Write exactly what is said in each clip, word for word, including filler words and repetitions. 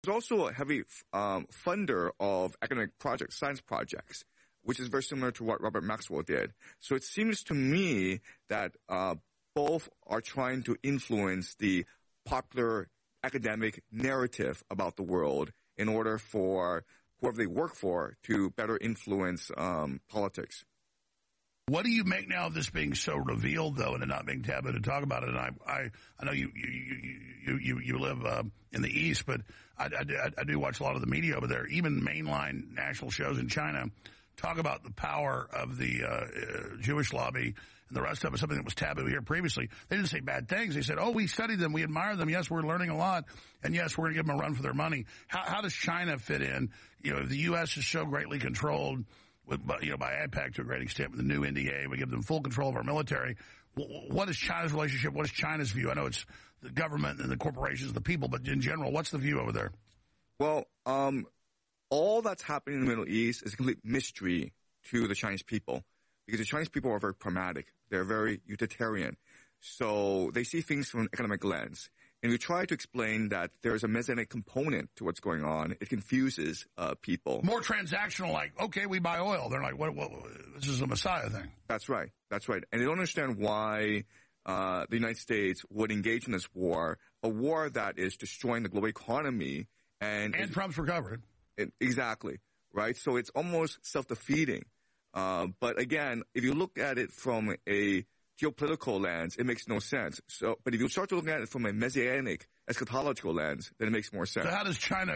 There's also a heavy um, funder of academic projects, science projects, which is very similar to what Robert Maxwell did. So it seems to me that uh, both are trying to influence the popular academic narrative about the world in order for whoever they work for to better influence um, politics. What do you make now of this being so revealed, though, and it not being taboo to talk about it? And I, I, I know you, you, you, you, you live uh, in the East, but I, I, I do watch a lot of the media over there. Even mainline national shows in China talk about the power of the uh, uh, Jewish lobby and the rest of it, something that was taboo here previously. They didn't say bad things. They said, oh, we studied them, we admire them, yes, we're learning a lot, and yes, we're going to give them a run for their money. How, how does China fit in? You know, if the U S is so greatly controlled with, you know, by AIPAC to a great extent, with the new N D A, we give them full control of our military. What is China's relationship? What is China's view? I know it's the government and the corporations, the people, but in general, what's the view over there? Well, um, all that's happening in the Middle East is a complete mystery to the Chinese people, because the Chinese people are very pragmatic. They're very utilitarian. So they see things from an economic lens. And we try to explain that there's a messianic component to what's going on. It confuses uh, people. More transactional, like, okay, we buy oil. They're like, what, what, this is a Messiah thing. That's right. That's right. And they don't understand why uh, the United States would engage in this war, a war that is destroying the global economy. And, and Trump's recovered. It, exactly. Right? So it's almost self-defeating. Uh, but again, if you look at it from a geopolitical lens, it makes no sense. So, but if you start to look at it from a messianic, eschatological lens, then it makes more sense. So how does China,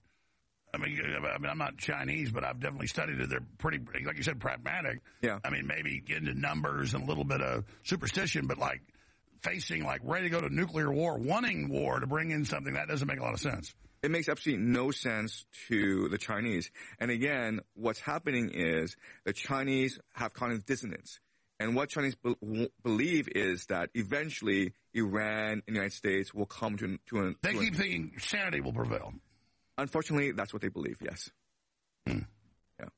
I mean, I mean, I'm not Chinese, but I've definitely studied it. They're pretty, like you said, pragmatic. Yeah. I mean, maybe get into numbers and a little bit of superstition, but like facing, like ready to go to nuclear war, wanting war to bring in something, that doesn't make a lot of sense. It makes absolutely no sense to the Chinese. And again, what's happening is the Chinese have cognitive dissonance. And what Chinese be- believe is that eventually Iran and the United States will come to, to an... They to keep an, thinking sanity will prevail. Unfortunately, that's what they believe, yes. Hmm. Yeah.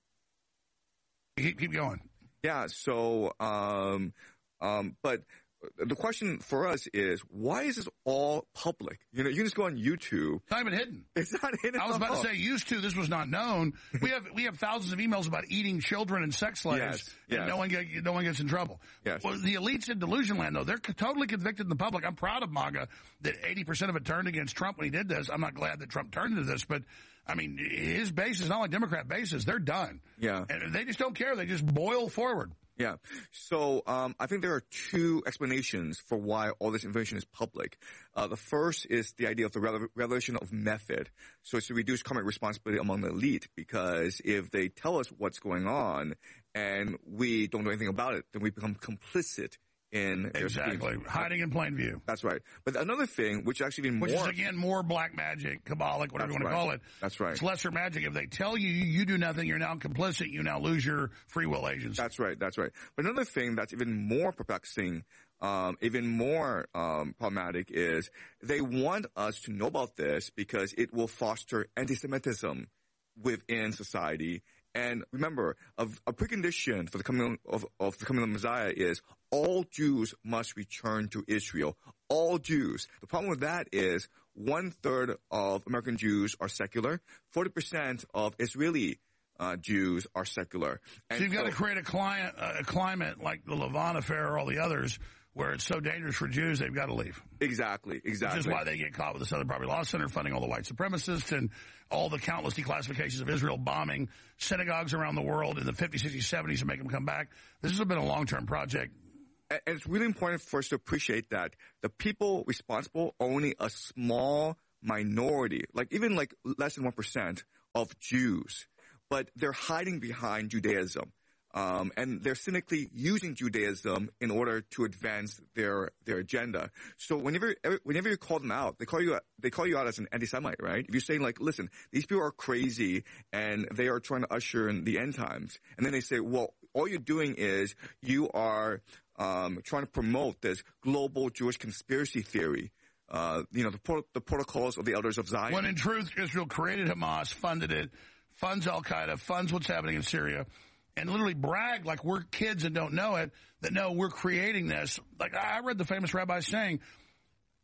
Keep, keep going. Yeah, so, um, um, but... the question for us is, why is this all public? You know, you can just go on YouTube. It's not even hidden. It's not hidden. I was about to say, used to, this was not known. We have we have thousands of emails about eating children and sex slaves, yes, and yes. no one get, no one gets in trouble. Yes. Well, the elites in delusion land, though, they're totally convicted in the public. I'm proud of MAGA that eighty percent of it turned against Trump when he did this. I'm not glad that Trump turned into this, but I mean, his base is not like Democrat bases. They're done. Yeah. And they just don't care. They just boil forward. Yeah. So, um, I think there are two explanations for why all this information is public. Uh, the first is the idea of the re- revelation of method. So it's to reduce common responsibility among the elite, because if they tell us what's going on and we don't know anything about it, then we become complicit in their exactly schemes. Hiding in plain view. That's right. But another thing, which actually even which more, is again more black magic, Kabbalic, whatever That's you want right. to call it. That's right. It's lesser magic. If they tell you you do nothing, you're now complicit. You now lose your free will agency. That's right. That's right. But another thing that's even more perplexing, um, even more um, problematic is they want us to know about this because it will foster anti-Semitism within society. And remember, a, a precondition for the coming of, of the coming of the Messiah is all Jews must return to Israel. All Jews. The problem with that is one third of American Jews are secular. forty percent of Israeli uh, Jews are secular. And so you've got so, to create a, client, uh, a climate like the Levant affair or all the others where it's so dangerous for Jews, they've got to leave. Exactly, exactly. Which is why they get caught with the Southern Poverty Law Center funding all the white supremacists and all the countless declassifications of Israel bombing synagogues around the world in the fifties, sixties, seventies to make them come back. This has been a long-term project. And it's really important for us to appreciate that the people responsible are only a small minority, like even like less than one percent of Jews, but they're hiding behind Judaism. Um, and they're cynically using Judaism in order to advance their their agenda. So whenever whenever you call them out, they call you they call you out as an anti-Semite, right? If you're saying like, listen, these people are crazy and they are trying to usher in the end times, and then they say, well, all you're doing is you are um, trying to promote this global Jewish conspiracy theory. Uh, you know, the, pro- the protocols of the elders of Zion. When in truth, Israel created Hamas, funded it, funds Al-Qaeda, funds what's happening in Syria, and literally brag like we're kids and don't know it, that no, we're creating this. Like I read the famous rabbi saying,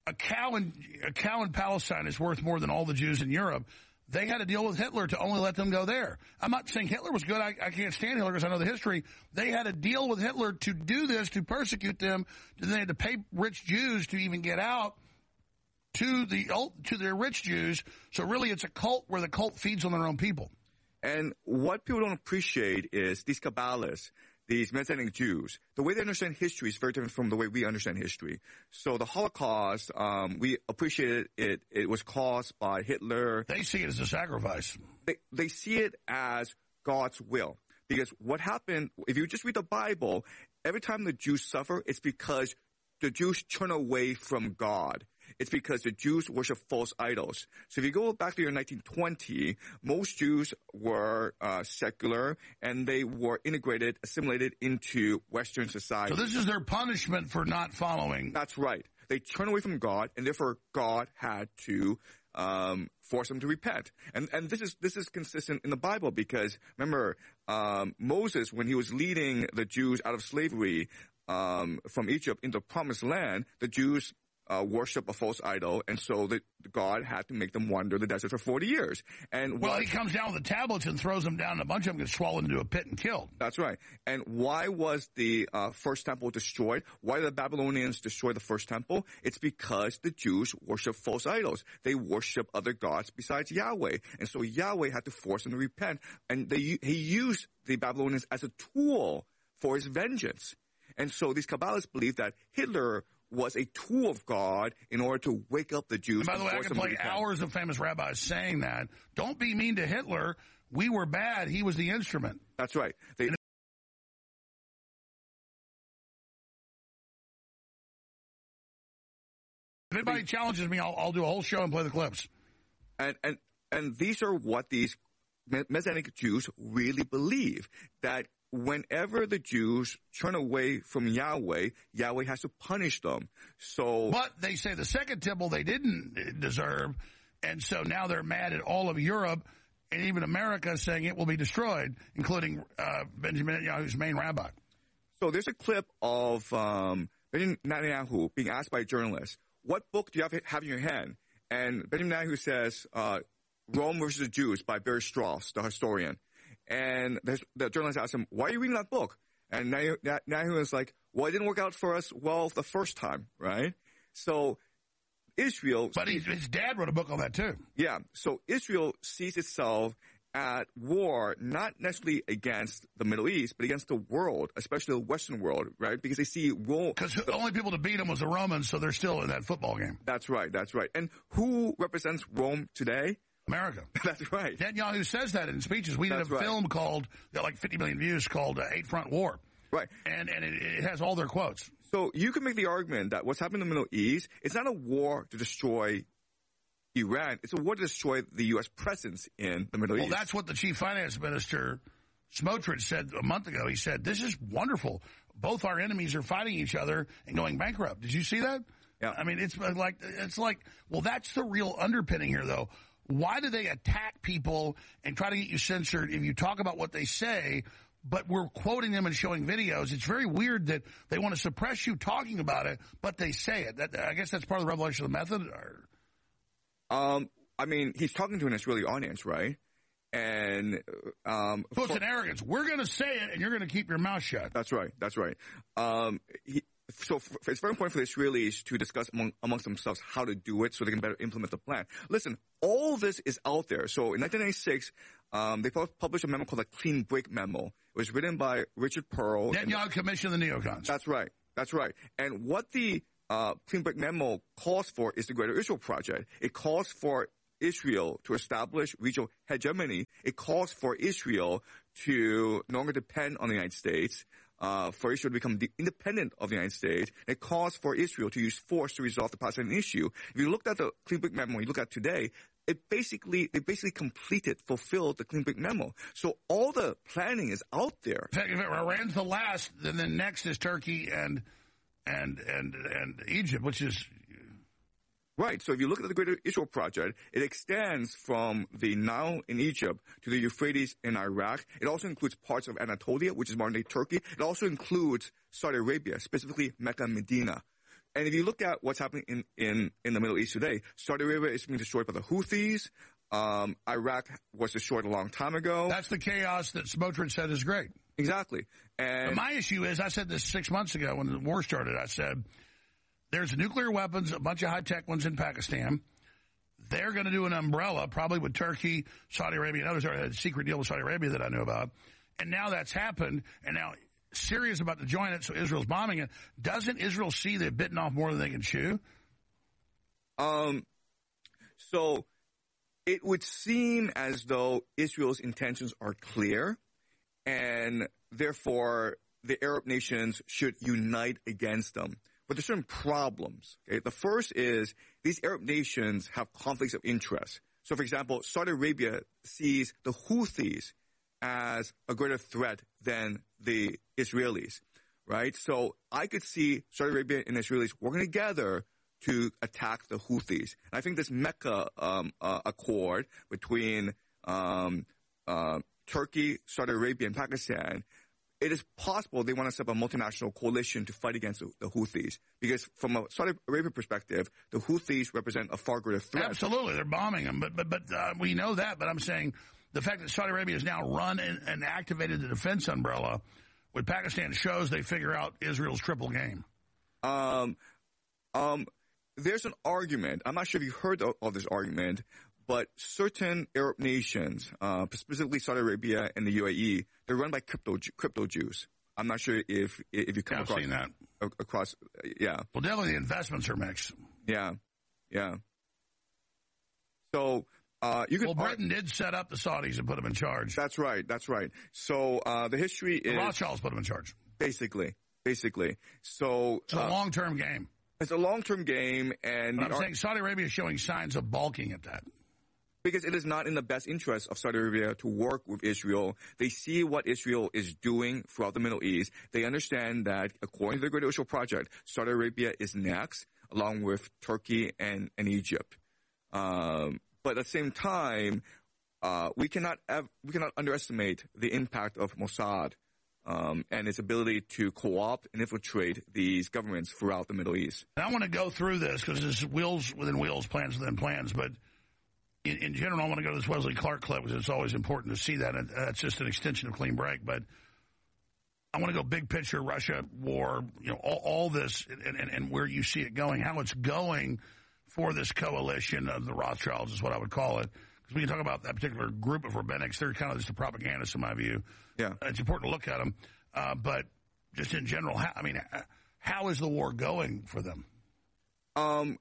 a cow in a cow in Palestine is worth more than all the Jews in Europe. They had to deal with Hitler to only let them go there. I'm not saying Hitler was good. I, I can't stand Hitler because I know the history. They had to deal with Hitler to do this, to persecute them. They had to pay rich Jews to even get out to the to their rich Jews. So really it's a cult where the cult feeds on their own people. And what people don't appreciate is these Kabbalists, these Messianic Jews, the way they understand history is very different from the way we understand history. So the Holocaust, um, we appreciated it. It was caused by Hitler. They see it as a sacrifice. They, they see it as God's will. Because what happened, if you just read the Bible, every time the Jews suffer, it's because the Jews turn away from God. It's because the Jews worship false idols. So if you go back to the year nineteen twenty, most Jews were uh, secular, and they were integrated, assimilated into Western society. So this is their punishment for not following. That's right. They turned away from God, and therefore God had to um, force them to repent. And and this is this is consistent in the Bible because remember um, Moses, when he was leading the Jews out of slavery um, from Egypt into the Promised Land, the Jews Uh, worship a false idol, and so that God had to make them wander the desert for forty years. And well, what, he comes down with the tablets and throws them down, and a bunch of them get swallowed into a pit and killed. That's right. And why was the uh, first temple destroyed? Why did the Babylonians destroy the first temple? It's because the Jews worship false idols. They worship other gods besides Yahweh, and so Yahweh had to force them to repent. And they, he used the Babylonians as a tool for his vengeance. And so these Kabbalists believe that Hitler was a tool of God in order to wake up the Jews. And by the way, I can play hours of famous rabbis saying that. Don't be mean to Hitler. We were bad. He was the instrument. That's right. They, if anybody they, challenges me, I'll, I'll do a whole show and play the clips. And and and these are what these Messianic Jews really believe, that whenever the Jews turn away from Yahweh, Yahweh has to punish them. So, but they say the second temple they didn't deserve, and so now they're mad at all of Europe and even America, saying it will be destroyed, including uh, Benjamin Netanyahu's main rabbi. So there's a clip of um, Benjamin Netanyahu being asked by a journalist, "What book do you have, have in your hand?" And Benjamin Netanyahu says, uh, "Rome versus the Jews" by Barry Strauss, the historian. And the, the journalist asked him, "Why are you reading that book?" And Netanyahu is like, "Well, it didn't work out for us well the first time, right?" So Israel... But he, his dad wrote a book on that, too. Yeah. So Israel sees itself at war, not necessarily against the Middle East, but against the world, especially the Western world, right? Because they see Rome... Because the only people to beat them was the Romans, so they're still in that football game. That's right, that's right. And who represents Rome today? America. That's right. Netanyahu says that in speeches. We did That's a right. film called, got like fifty million views, called uh, Eight Front War. Right. And and it, it has all their quotes. So you can make the argument that what's happening in the Middle East, it's not a war to destroy Iran. It's a war to destroy the U S presence in the Middle well, East. Well, that's what the chief finance minister, Smotrich, said a month ago. He said, this is wonderful. Both our enemies are fighting each other and going bankrupt. Did you see that? Yeah. I mean, it's like, it's like, well, that's the real underpinning here, though. Why do they attack people and try to get you censored if you talk about what they say, but we're quoting them and showing videos? It's very weird that they want to suppress you talking about it, but they say it. That, I guess that's part of the revelation of the method. Or... Um, I mean, he's talking to an Israeli audience, right? And um, so it's for, an arrogance. We're going to say it, and you're going to keep your mouth shut. That's right. That's right. Um, he, So for, it's very important for the Israelis to discuss among, amongst themselves how to do it so they can better implement the plan. Listen, all this is out there. So in nineteen ninety-six, um, they published a memo called the Clean Break Memo. It was written by Richard Pearl. Netanyahu commissioned the neocons. That's right. That's right. And what the uh, Clean Break Memo calls for is the Greater Israel Project. It calls for Israel to establish regional hegemony. It calls for Israel to no longer depend on the United States. Uh, for Israel to become de- independent of the United States. It calls for Israel to use force to resolve the Palestinian issue. If you looked at the Clean Break Memo, you look at today, it basically, they basically completed, fulfilled the Clean Break Memo. So all the planning is out there. In fact, if Iran's the last, then, then next is Turkey and, and, and, and Egypt, which is... Right. So if you look at the Greater Israel Project, it extends from the Nile in Egypt to the Euphrates in Iraq. It also includes parts of Anatolia, which is modern-day Turkey. It also includes Saudi Arabia, specifically Mecca and Medina. and if you look at what's happening in, in, in the Middle East today, Saudi Arabia is being destroyed by the Houthis. Um, Iraq was destroyed a long time ago. That's the chaos that Smotrich said is great. Exactly. And but my issue is, I said this six months ago when the war started, I said, there's nuclear weapons, a bunch of high-tech ones in Pakistan. They're going to do an umbrella, probably with Turkey, Saudi Arabia, and others. There had a secret deal with Saudi Arabia that I knew about. And now that's happened, and now Syria's about to join it, so Israel's bombing it. Doesn't Israel see they've bitten off more than they can chew? Um, so it would seem as though Israel's intentions are clear, and therefore the Arab nations should unite against them. But there's certain problems. Okay? The first is these Arab nations have conflicts of interest. So, for example, Saudi Arabia sees the Houthis as a greater threat than the Israelis, right? So I could see Saudi Arabia and Israelis working together to attack the Houthis. And I think this Mecca um, uh, accord between um, uh, Turkey, Saudi Arabia, and Pakistan, it is possible they want to set up a multinational coalition to fight against the, the Houthis. Because from a Saudi Arabia perspective, the Houthis represent a far greater threat. Absolutely. They're bombing them. But, but, but uh, we know that. But I'm saying the fact that Saudi Arabia has now run and, and activated the defense umbrella with Pakistan shows they figure out Israel's triple game. Um, um, there's an argument. I'm not sure if you heard of, of this argument, but certain Arab nations, uh, specifically Saudi Arabia and the U A E, they're run by crypto crypto Jews. I'm not sure if if you come yeah, across I've seen that. across. Yeah. Well, definitely the investments are mixed. Yeah, yeah. So uh, you can. Well, Britain did set up the Saudis and put them in charge. That's right. That's right. So uh, the history the is Rothschilds put them in charge. Basically, basically. So it's a uh, long term game. It's a long term game, and I'm saying Saudi Arabia is showing signs of balking at that. Because it is not in the best interest of Saudi Arabia to work with Israel. They see what Israel is doing throughout the Middle East. They understand that, according to the Great Israel Project, Saudi Arabia is next, along with Turkey and, and Egypt. Um, but at the same time, uh, we cannot ev- we cannot underestimate the impact of Mossad um, and its ability to co-opt and infiltrate these governments throughout the Middle East. And I want to go through this because there's wheels within wheels, plans within plans, but In, in general, I want to go to this Wesley Clark clip because it's always important to see that. And that's just an extension of Clean Break. But I want to go big picture, Russia, war, you know, all, all this and, and, and where you see it going, how it's going for this coalition of the Rothschilds is what I would call it. Because we can talk about that particular group of rabbinics. They're kind of just the propagandists in my view. Yeah. It's important to look at them. Uh, but just in general, how, I mean, how is the war going for them? Um.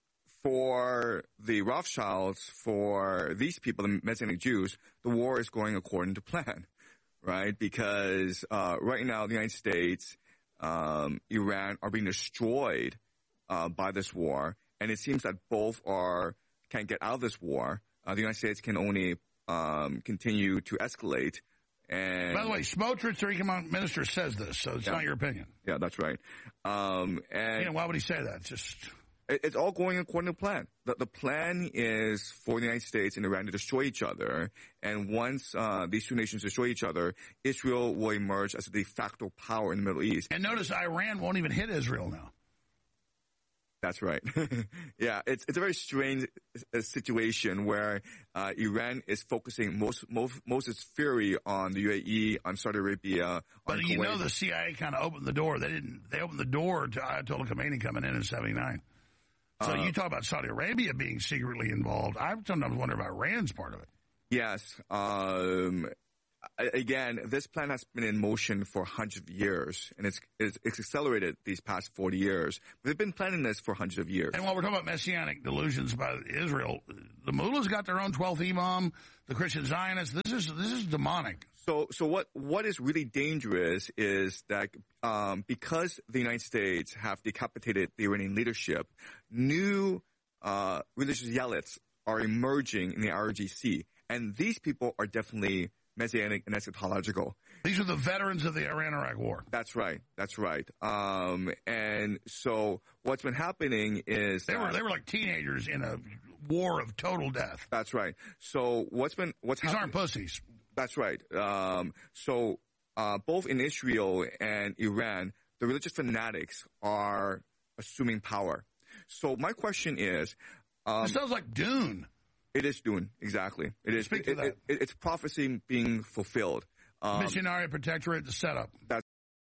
For the Rothschilds, for these people, the Messianic Jews, the war is going according to plan, right? Because uh, right now, the United States, um, Iran are being destroyed uh, by this war, and it seems that both are can't get out of this war. Uh, the United States can only um, continue to escalate. And by the way, Smotrich, the economic minister, says this, so it's yeah. not your opinion. Yeah, that's right. Um, and you know, why would he say that? It's just. It's all going according to plan. The, the plan is for the United States and Iran to destroy each other. And once uh, these two nations destroy each other, Israel will emerge as a de facto power in the Middle East. And notice Iran won't even hit Israel now. That's right. Yeah, it's it's a very strange uh, situation where uh, Iran is focusing most, most most of its fury on the U A E, on Saudi Arabia. But on you Kuwait. know the C I A kind of opened the door. They didn't. They opened the door to Ayatollah Khomeini coming in in seventy-nine. So uh, you talk about Saudi Arabia being secretly involved. I sometimes wonder about Iran's part of it. Yes. Um, again, this plan has been in motion for hundreds of years, and it's, it's it's accelerated these past forty years. They've been planning this for hundreds of years. And while we're talking about messianic delusions by Israel, the mullahs got their own twelfth imam. The Christian Zionists. This is this is demonic. So, so what, what is really dangerous is that, um, because the United States have decapitated the Iranian leadership, new, uh, religious zealots are emerging in the I R G C. And these people are definitely messianic and eschatological. These are the veterans of the Iran-Iraq War. That's right. That's right. Um, and so what's been happening is they that, were, they were like teenagers in a war of total death. That's right. So what's been, what's These happening? aren't pussies. That's right. Um, so, uh, both in Israel and Iran, the religious fanatics are assuming power. So my question is, um, it sounds like Dune. It is Dune, exactly. It is. Speak it, to that. It, it, it's prophecy being fulfilled. Um, Missionary Protectorate setup. That's